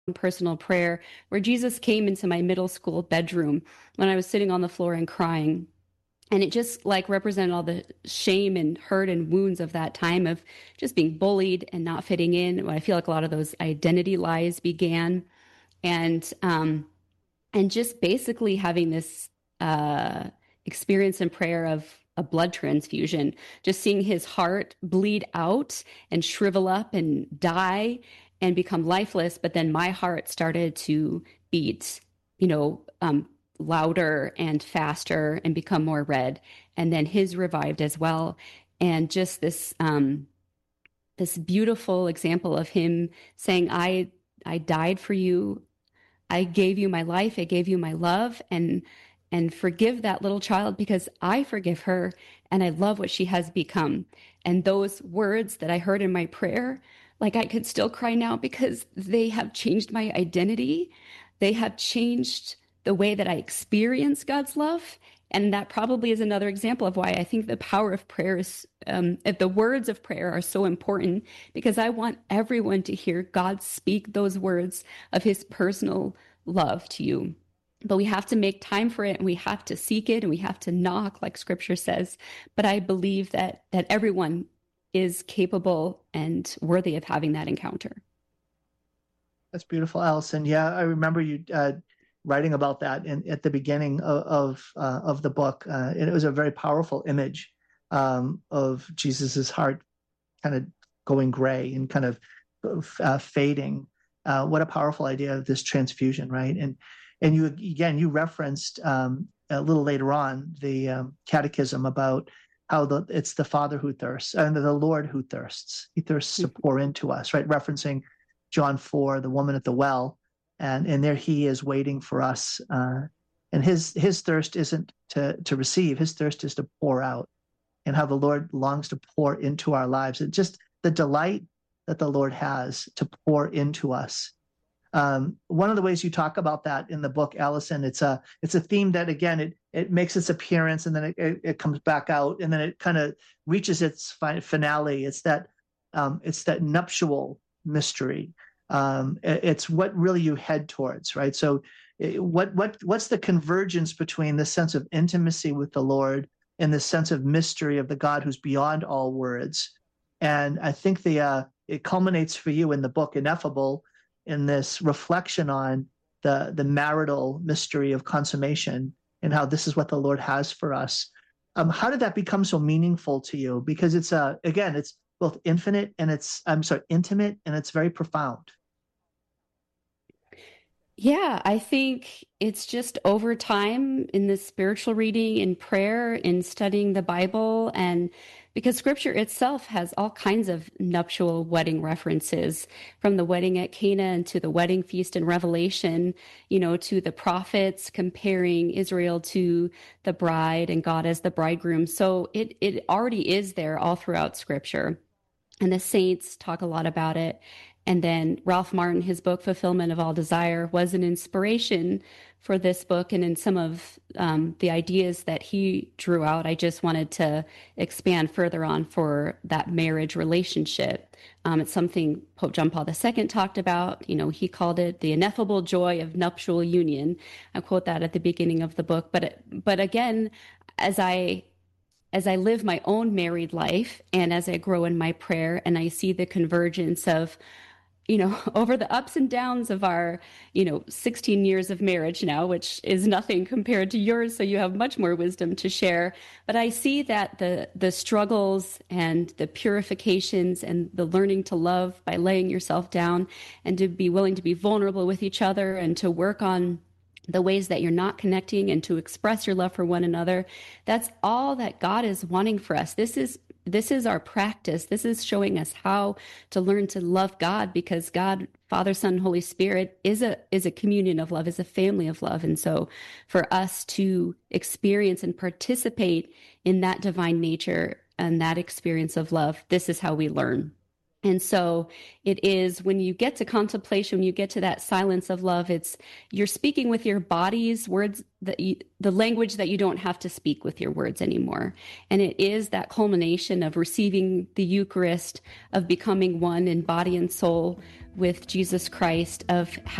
personal prayer where Jesus came into my middle school bedroom when I was sitting on the floor and crying. And it just like represented all the shame and hurt and wounds of that time of just being bullied and not fitting in. I feel like a lot of those identity lies began. And just basically having this experience in prayer of a blood transfusion, just seeing his heart bleed out and shrivel up and die and become lifeless. But then my heart started to beat, louder and faster and become more red. And then his revived as well. And just this beautiful example of him saying, I died for you. I gave you my life. I gave you my love, and forgive that little child because I forgive her and I love what she has become. And those words that I heard in my prayer, like I could still cry now because they have changed my identity. They have changed the way that I experience God's love. And that probably is another example of why I think the power of prayer is, if the words of prayer are so important, because I want everyone to hear God speak those words of his personal love to you. But we have to make time for it, and we have to seek it, and we have to knock, like scripture says. But I believe that everyone is capable and worthy of having that encounter. That's beautiful, Allison. Yeah, I remember you writing about that at the beginning of the book. And it was a very powerful image of Jesus's heart kind of going gray and kind of fading. What a powerful idea of this transfusion, right? And you referenced a little later on the catechism about how it's the Father who thirsts and the Lord who thirsts. He thirsts to pour into us, right? Referencing John 4, the woman at the well, and there he is waiting for us. And his thirst isn't to receive; his thirst is to pour out. And how the Lord longs to pour into our lives. It's just the delight that the Lord has to pour into us. One of the ways you talk about that in the book, Allison, it's a theme that, again, it makes its appearance and then it comes back out and then it kind of reaches its finale. It's that nuptial mystery. It's what really you head towards, right? So what's the convergence between the sense of intimacy with the Lord and the sense of mystery of the God who's beyond all words? And I think it culminates for you in the book Ineffable in this reflection on the marital mystery of consummation and how this is what the Lord has for us. How did that become so meaningful to you? Because it's both intimate and it's very profound. Yeah, I think it's just over time in the spiritual reading, in prayer, in studying the Bible, and because scripture itself has all kinds of nuptial wedding references, from the wedding at Cana and to the wedding feast in Revelation, to the prophets comparing Israel to the bride and God as the bridegroom. So it already is there all throughout scripture. And the saints talk a lot about it. And then Ralph Martin, his book, Fulfillment of All Desire, was an inspiration for this book. And in some of the ideas that he drew out, I just wanted to expand further on for that marriage relationship. It's something Pope John Paul II talked about. He called it the ineffable joy of nuptial union. I quote that at the beginning of the book. But again, as I live my own married life and as I grow in my prayer and I see the convergence of, over the ups and downs of our, 16 years of marriage now, which is nothing compared to yours. So you have much more wisdom to share. But I see that the struggles and the purifications and the learning to love by laying yourself down and to be willing to be vulnerable with each other and to work on the ways that you're not connecting and to express your love for one another. That's all that God is wanting for us. This is our practice. This is showing us how to learn to love God, because God, Father, Son, Holy Spirit is a communion of love, is a family of love. And so for us to experience and participate in that divine nature and that experience of love, this is how we learn. And so it is when you get to contemplation, when you get to that silence of love, you're speaking with your body's words, the language that you don't have to speak with your words anymore. And it is that culmination of receiving the Eucharist, of becoming one in body and soul with Jesus Christ, of